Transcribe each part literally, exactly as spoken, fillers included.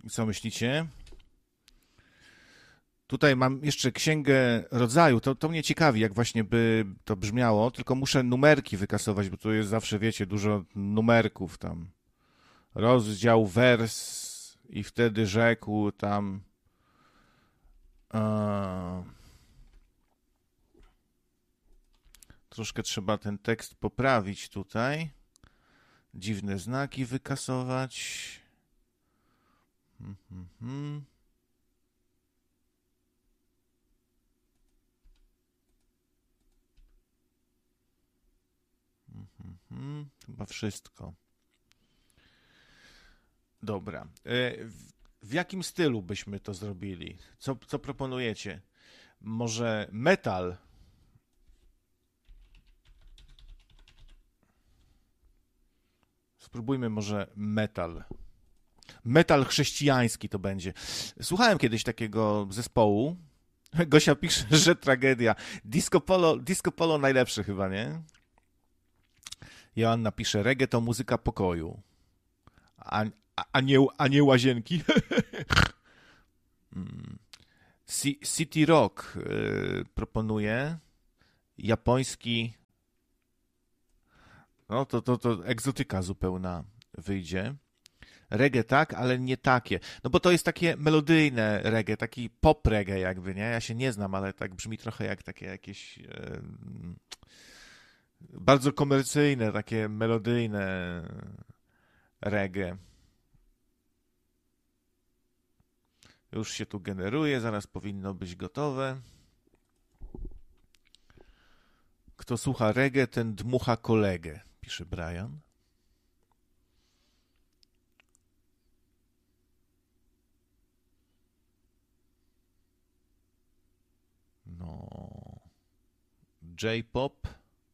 Co myślicie? Tutaj mam jeszcze Księgę Rodzaju. To, to mnie ciekawi, jak właśnie by to brzmiało, tylko muszę numerki wykasować, bo tu jest zawsze, wiecie, dużo numerków tam. Rozdział, wers i wtedy rzekł tam... A... Troszkę trzeba ten tekst poprawić tutaj. Dziwne znaki wykasować. Hmm, hmm, hmm. Hmm, hmm, hmm. Chyba wszystko. Dobra. W, w jakim stylu byśmy to zrobili? Co, co proponujecie? Może metal? Spróbujmy może metal. Metal chrześcijański to będzie. Słuchałem kiedyś takiego zespołu. Gosia pisze, że tragedia. Disco Polo, Disco Polo najlepsze chyba, nie? Joanna pisze, reggae to muzyka pokoju. A, a, a, nie, a nie łazienki. City Rock yy, proponuje. Japoński. No to, to, to egzotyka zupełna wyjdzie. Reggae tak, ale nie takie. No bo to jest takie melodyjne reggae, taki pop reggae jakby, nie? Ja się nie znam, ale tak brzmi trochę jak takie jakieś e, bardzo komercyjne, takie melodyjne reggae. Już się tu generuje, zaraz powinno być gotowe. Kto słucha reggae, ten dmucha kolegę, pisze Brian. No. J-pop,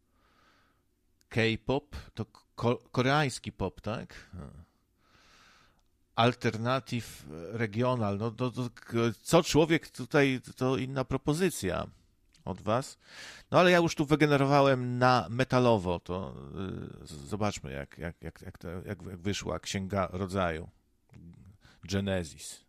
K-pop, to ko- koreański pop, tak? Alternative regional. No to, to, co człowiek tutaj, to inna propozycja od was. No ale ja już tu wygenerowałem na metalowo, to yy, zobaczmy jak, jak, jak, jak, to, jak, jak wyszła Księga Rodzaju. Genesis.